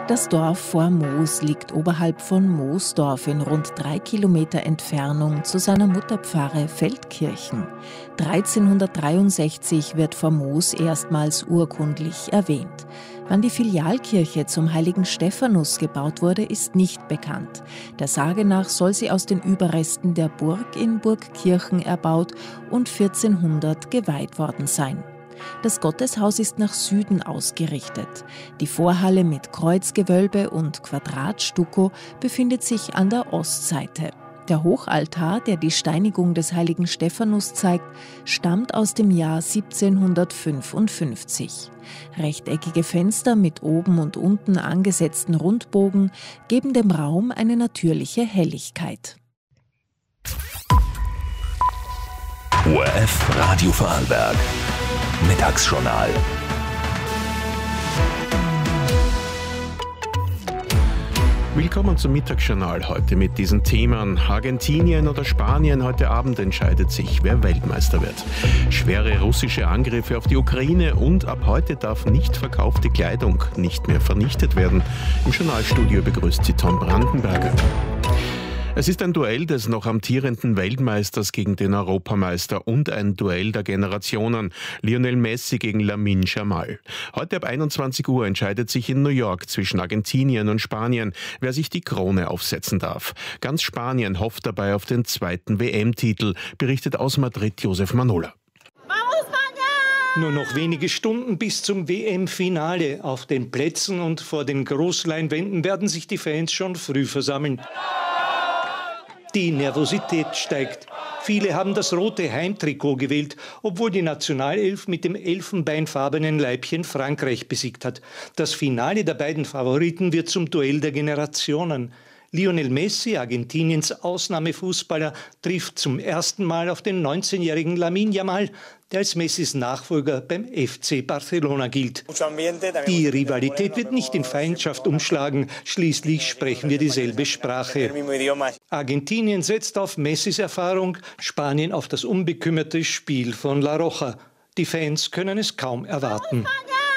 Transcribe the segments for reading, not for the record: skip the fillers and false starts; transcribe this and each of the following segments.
Das Dorf vor Moos liegt oberhalb von Moosdorf in rund 3 Kilometer Entfernung zu seiner Mutterpfarre Feldkirchen. 1363 wird vor Moos erstmals urkundlich erwähnt. Wann die Filialkirche zum heiligen Stephanus gebaut wurde, ist nicht bekannt. Der Sage nach soll sie aus den Überresten der Burg in Burgkirchen erbaut und 1400 geweiht worden sein. Das Gotteshaus ist nach Süden ausgerichtet. Die Vorhalle mit Kreuzgewölbe und Quadratstucko befindet sich an der Ostseite. Der Hochaltar, der die Steinigung des heiligen Stephanus zeigt, stammt aus dem Jahr 1755. Rechteckige Fenster mit oben und unten angesetzten Rundbogen geben dem Raum eine natürliche Helligkeit. ORF Radio Vorarlberg. Mittagsjournal. Willkommen zum Mittagsjournal heute mit diesen Themen. Argentinien oder Spanien, heute Abend entscheidet sich, wer Weltmeister wird. Schwere russische Angriffe auf die Ukraine und ab heute darf nicht verkaufte Kleidung nicht mehr vernichtet werden. Im Journalstudio begrüßt sie Tom Brandenberger. Es ist ein Duell des noch amtierenden Weltmeisters gegen den Europameister und ein Duell der Generationen. Lionel Messi gegen Lamine Yamal. Heute ab 21 Uhr entscheidet sich in New York zwischen Argentinien und Spanien, wer sich die Krone aufsetzen darf. Ganz Spanien hofft dabei auf den zweiten WM-Titel, berichtet aus Madrid Josef Manola. Nur noch wenige Stunden bis zum WM-Finale. Auf den Plätzen und vor den Großleinwänden werden sich die Fans schon früh versammeln. Die Nervosität steigt. Viele haben das rote Heimtrikot gewählt, obwohl die Nationalelf mit dem elfenbeinfarbenen Leibchen Frankreich besiegt hat. Das Finale der beiden Favoriten wird zum Duell der Generationen. Lionel Messi, Argentiniens Ausnahmefußballer, trifft zum ersten Mal auf den 19-jährigen Lamine Yamal, der als Messis Nachfolger beim FC Barcelona gilt. Die Rivalität wird nicht in Feindschaft umschlagen, schließlich sprechen wir dieselbe Sprache. Argentinien setzt auf Messis Erfahrung, Spanien auf das unbekümmerte Spiel von La Roja. Die Fans können es kaum erwarten.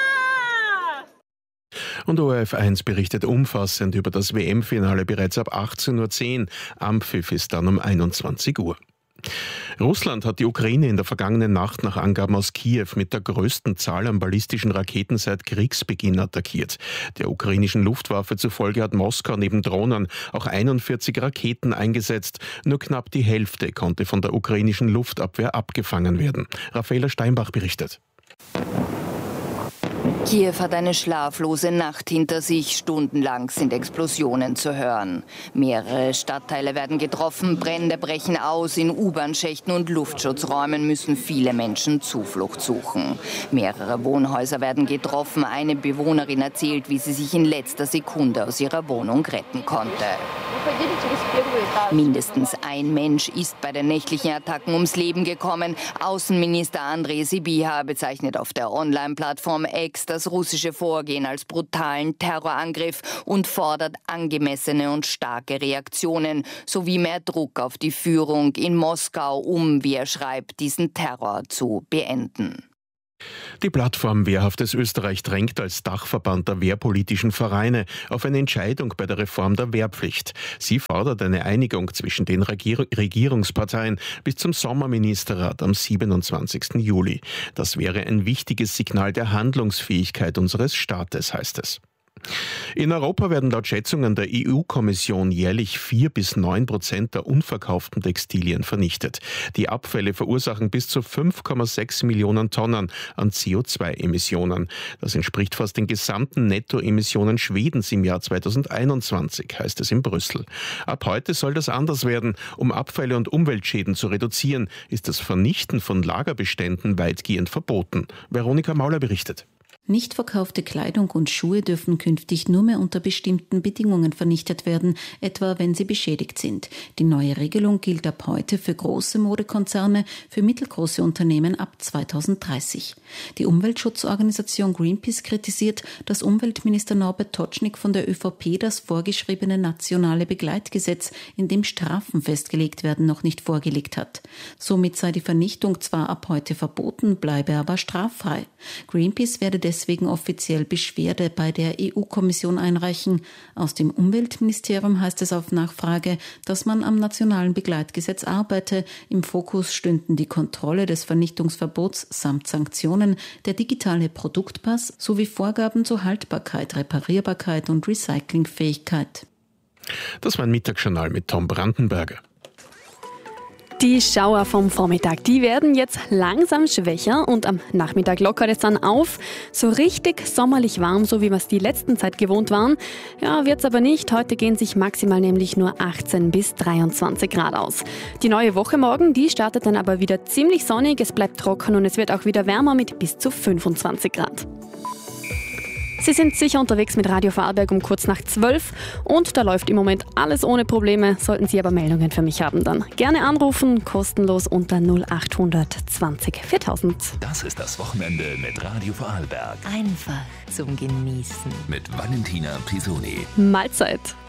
Und ORF1 berichtet umfassend über das WM-Finale bereits ab 18.10 Uhr. Anpfiff ist dann um 21 Uhr. Russland hat die Ukraine in der vergangenen Nacht nach Angaben aus Kiew mit der größten Zahl an ballistischen Raketen seit Kriegsbeginn attackiert. Der ukrainischen Luftwaffe zufolge hat Moskau neben Drohnen auch 41 Raketen eingesetzt. Nur knapp die Hälfte konnte von der ukrainischen Luftabwehr abgefangen werden. Raffaela Steinbach berichtet. Kiew hat eine schlaflose Nacht hinter sich. Stundenlang sind Explosionen zu hören. Mehrere Stadtteile werden getroffen, Brände brechen aus. In U-Bahn-Schächten und Luftschutzräumen müssen viele Menschen Zuflucht suchen. Mehrere Wohnhäuser werden getroffen. Eine Bewohnerin erzählt, wie sie sich in letzter Sekunde aus ihrer Wohnung retten konnte. Mindestens ein Mensch ist bei den nächtlichen Attacken ums Leben gekommen. Außenminister Andrej Sybiha bezeichnet auf der Online-Plattform X das russische Vorgehen als brutalen Terrorangriff und fordert angemessene und starke Reaktionen sowie mehr Druck auf die Führung in Moskau, um, wie er schreibt, diesen Terror zu beenden. Die Plattform Wehrhaftes Österreich drängt als Dachverband der wehrpolitischen Vereine auf eine Entscheidung bei der Reform der Wehrpflicht. Sie fordert eine Einigung zwischen den Regierungsparteien bis zum Sommerministerrat am 27. Juli. Das wäre ein wichtiges Signal der Handlungsfähigkeit unseres Staates, heißt es. In Europa werden laut Schätzungen der EU-Kommission jährlich 4-9% der unverkauften Textilien vernichtet. Die Abfälle verursachen bis zu 5,6 Millionen Tonnen an CO2-Emissionen. Das entspricht fast den gesamten Nettoemissionen Schwedens im Jahr 2021, heißt es in Brüssel. Ab heute soll das anders werden. Um Abfälle und Umweltschäden zu reduzieren, ist das Vernichten von Lagerbeständen weitgehend verboten. Veronika Mauler berichtet. Nicht verkaufte Kleidung und Schuhe dürfen künftig nur mehr unter bestimmten Bedingungen vernichtet werden, etwa wenn sie beschädigt sind. Die neue Regelung gilt ab heute für große Modekonzerne, für mittelgroße Unternehmen ab 2030. Die Umweltschutzorganisation Greenpeace kritisiert, dass Umweltminister Norbert Totschnig von der ÖVP das vorgeschriebene nationale Begleitgesetz, in dem Strafen festgelegt werden, noch nicht vorgelegt hat. Somit sei die Vernichtung zwar ab heute verboten, bleibe aber straffrei. Greenpeace werde deswegen deswegen offiziell Beschwerde bei der EU-Kommission einreichen. Aus dem Umweltministerium heißt es auf Nachfrage, dass man am nationalen Begleitgesetz arbeite. Im Fokus stünden die Kontrolle des Vernichtungsverbots samt Sanktionen, der digitale Produktpass sowie Vorgaben zur Haltbarkeit, Reparierbarkeit und Recyclingfähigkeit. Das war ein Mittagsjournal mit Tom Brandenberger. Die Schauer vom Vormittag, die werden jetzt langsam schwächer und am Nachmittag lockert es dann auf. So richtig sommerlich warm, so wie wir es die letzten Zeit gewohnt waren. Ja, wird's aber nicht. Heute gehen sich maximal nämlich nur 18 bis 23 Grad aus. Die neue Woche morgen, die startet dann aber wieder ziemlich sonnig. Es bleibt trocken und es wird auch wieder wärmer mit bis zu 25 Grad. Sie sind sicher unterwegs mit Radio Vorarlberg um kurz nach 12 und da läuft im Moment alles ohne Probleme. Sollten Sie aber Meldungen für mich haben, dann gerne anrufen, kostenlos unter 0800 20 4000. Das ist das Wochenende mit Radio Vorarlberg. Einfach zum Genießen. Mit Valentina Pisoni. Mahlzeit.